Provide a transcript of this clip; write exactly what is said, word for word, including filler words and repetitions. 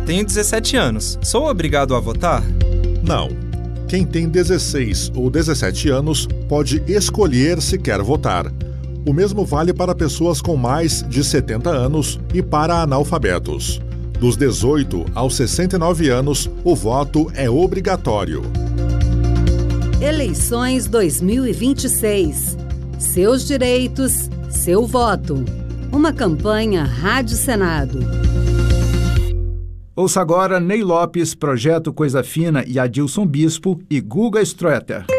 tenho dezessete anos. Sou obrigado a votar? Não. Quem tem dezesseis ou dezessete anos pode escolher se quer votar. O mesmo vale para pessoas com mais de setenta anos e para analfabetos. Dos dezoito aos sessenta e nove anos, o voto é obrigatório. Eleições dois mil e vinte e seis. Seus direitos, seu voto. Uma campanha Rádio Senado. Ouça agora Ney Lopes, Projeto Coisa Fina e Adilson Bispo e Guga Stroeter.